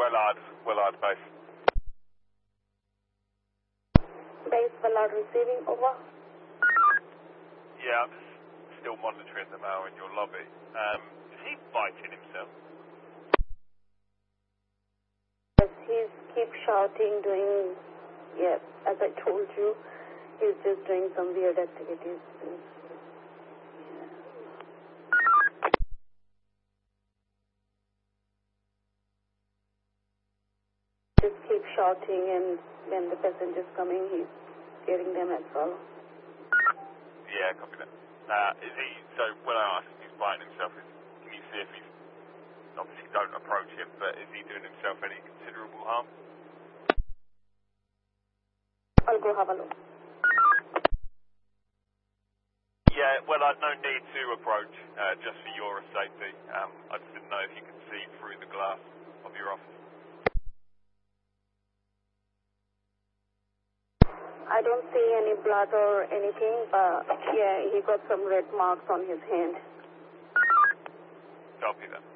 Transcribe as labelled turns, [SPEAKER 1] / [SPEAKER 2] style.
[SPEAKER 1] Willard base.
[SPEAKER 2] Base Willard receiving, over.
[SPEAKER 1] Yeah, I'm just still monitoring the mail in your lobby. Is he biting himself?
[SPEAKER 2] Yes, he's keep shouting, doing, yeah, as I told you, he's just doing some weird activities. Just keep shouting, and when the passenger's coming, he's scaring them as well.
[SPEAKER 1] Yeah, copy that. Is he, so when I ask if he's biting himself, can you see if he's, obviously don't approach him, but is he doing himself any considerable harm?
[SPEAKER 2] I'll go have a look.
[SPEAKER 1] Yeah, well, I'd no need to approach, just for your safety. I just didn't know if you could see through the glass of your office.
[SPEAKER 2] I don't see any blood or anything, but yeah, he got some red marks on his hand.
[SPEAKER 1] Copy that.